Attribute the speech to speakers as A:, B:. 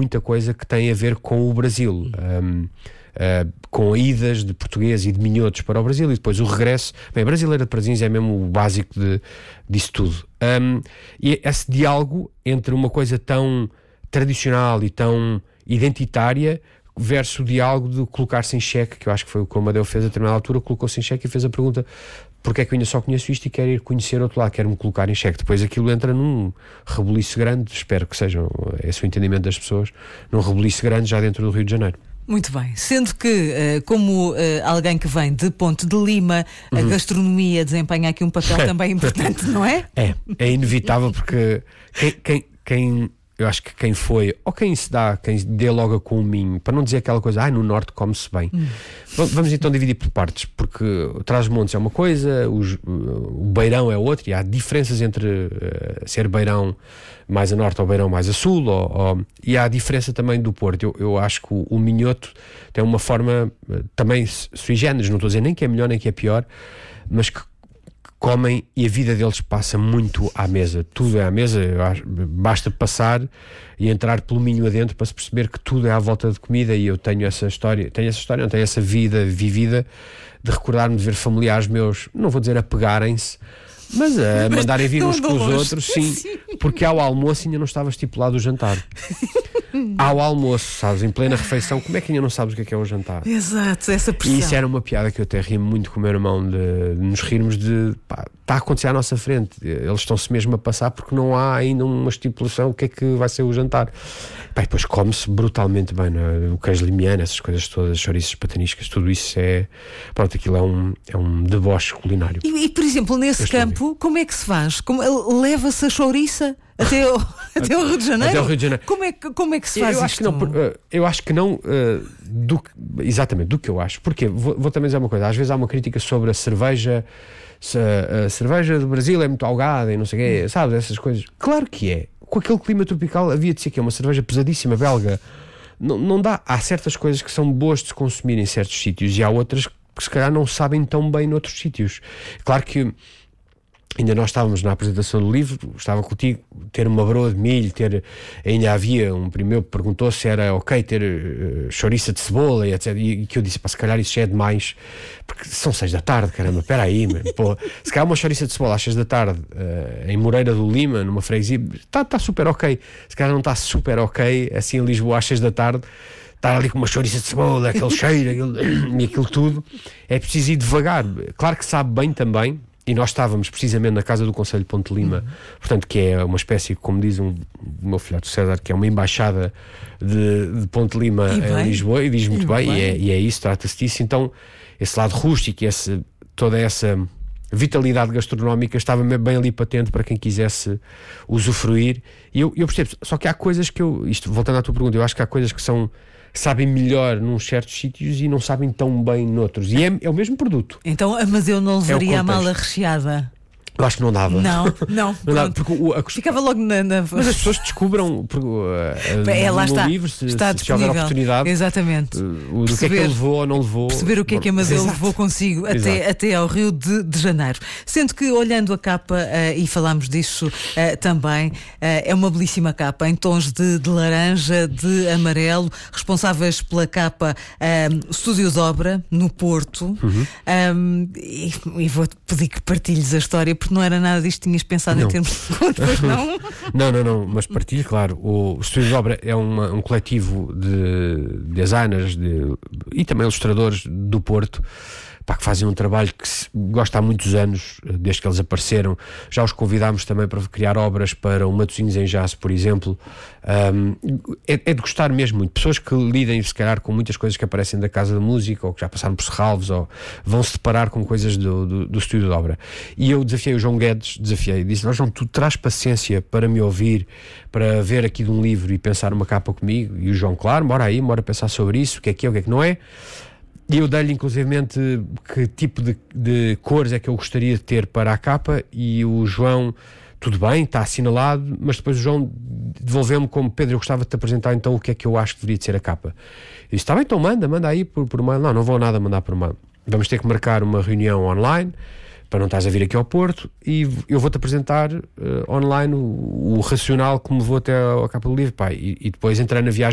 A: muita coisa que tem a ver com o Brasil. Com idas de português e de minhotos para o Brasil e depois o regresso. Bem, a Brasileira de Prasinhos é mesmo o básico disso tudo. E esse diálogo entre uma coisa tão tradicional e tão identitária versus o diálogo de colocar-se em xeque, que eu acho que foi o que o Amadeu fez a determinada altura, colocou-se em xeque e fez a pergunta: porque é que eu ainda só conheço isto e quero ir conhecer outro lado, quero-me colocar em xeque. Depois aquilo entra num rebuliço grande, espero que seja esse o entendimento das pessoas, num rebuliço grande já dentro do Rio de Janeiro.
B: Muito bem, sendo que como alguém que vem de Ponte de Lima, a gastronomia desempenha aqui um papel também importante, não é?
A: É inevitável, porque quem eu acho que quem foi, ou quem dê logo a com o Minho, para não dizer aquela coisa, no Norte come-se bem. Vamos então dividir por partes, porque o Trás-os-Montes é uma coisa, o Beirão é outra, e há diferenças entre ser Beirão mais a norte ou Beirão mais a sul, e há a diferença também do Porto. Eu acho que o minhoto tem uma forma também sui generis, não estou a dizer nem que é melhor nem que é pior, mas que comem e a vida deles passa muito à mesa. Tudo é à mesa. Basta passar e entrar pelo Minho adentro para se perceber que tudo é à volta de comida, e eu tenho essa vida vivida de recordar-me de ver familiares meus, não vou dizer apegarem-se, mas a mandarem vir uns com os outros, sim, porque ao almoço ainda não estava estipulado o jantar. Ao almoço, sabes, em plena refeição, como é que ainda não sabes o que é o jantar?
B: Exato, essa pressão.
A: E isso era uma piada que eu até ri muito com o meu irmão, de nos rirmos de, está a acontecer à nossa frente, eles estão-se mesmo a passar porque não há ainda uma estipulação o que é que vai ser o jantar. Depois come-se brutalmente bem, não é? O queijo limiano, essas coisas todas, chouriças, pataniscas, tudo isso aquilo é um deboche culinário.
B: E por exemplo, nesse campo, como é que se faz? Leva-se a chouriça até o Rio de Janeiro?
A: Até o Rio de Janeiro.
B: Como é que se faz isto?
A: Eu acho que não, exatamente, do que eu acho. Porque vou também dizer uma coisa, às vezes há uma crítica sobre a cerveja, a cerveja do Brasil é muito algada e não sei o quê, sabes, essas coisas. Claro que é. Com aquele clima tropical havia de ser que é uma cerveja pesadíssima, belga. Não dá. Há certas coisas que são boas de se consumir em certos sítios e há outras que se calhar não sabem tão bem noutros sítios. Claro que ainda nós estávamos na apresentação do livro, estava contigo, ter uma broa de milho, ainda havia um primo meu que perguntou se era ok ter chouriça de cebola e etc. E que eu disse, se calhar isso já é demais, porque são 6 da tarde, caramba, espera aí, se calhar uma chouriça de cebola às 6 da tarde em Moreira do Lima, numa freguesia, está super ok. Se calhar não está super ok, assim em Lisboa às 6 da tarde, estar ali com uma chouriça de cebola, aquele cheiro, e aquilo tudo, é preciso ir devagar. Claro que sabe bem também. E nós estávamos precisamente na casa do Conselho de Ponte de Lima, portanto, que é uma espécie, como diz o meu filhote César, que é uma embaixada de Ponte de Lima em Lisboa, e diz muito bem. E é isso, trata-se disso. Então, esse lado rústico, toda essa vitalidade gastronómica estava bem ali patente para quem quisesse usufruir. E eu percebo, só que há coisas que voltando à tua pergunta, eu acho que há coisas que sabem melhor num certos sítios e não sabem tão bem noutros. E é o mesmo produto.
B: Então, mas eu não levaria a mala recheada.
A: Eu acho que não dava.
B: Não
A: dava, porque
B: ficava logo
A: Mas as pessoas descubram
B: lá
A: no livro, se houver oportunidade,
B: exatamente,
A: do que é que ele levou ou não levou,
B: perceber o que é que a Amadeu levou consigo até ao Rio de Janeiro. Sendo que, olhando a capa, e falámos disso também, é uma belíssima capa em tons de laranja, de amarelo, responsáveis pela capa Estúdios Obra, no Porto. E vou-te pedir que partilhes a história, porque não era nada disto que tinhas pensado em termos de contas, não?
A: Não, mas partilho, claro. O Estúdio de Obra é um coletivo de designers e também ilustradores do Porto, que fazem um trabalho que se gosta há muitos anos, desde que eles apareceram. Já os convidámos também para criar obras para o Matosinhos em Jazz, por exemplo. É de gostar mesmo muito. Pessoas que lidem, se calhar, com muitas coisas que aparecem da Casa da Música, ou que já passaram por Serralves, ou vão se deparar com coisas do Estúdio de Obra. E eu desafiei o João Guedes, disse: João, tu traz paciência para me ouvir, para ver aqui de um livro e pensar uma capa comigo? E o João, claro, bora pensar sobre isso, o que é, o que é que não é. E eu dei-lhe inclusivamente que tipo de cores é que eu gostaria de ter para a capa, e o João, tudo bem, está assinalado, mas depois o João devolveu-me como: Pedro, eu gostava de te apresentar então o que é que eu acho que deveria de ser a capa. Eu disse: está bem, então manda aí por mail. Não vou nada mandar por mail. Vamos ter que marcar uma reunião online, para não estás a vir aqui ao Porto, e eu vou-te apresentar online o racional que me levou até à capa do livro, e depois entrei na viagem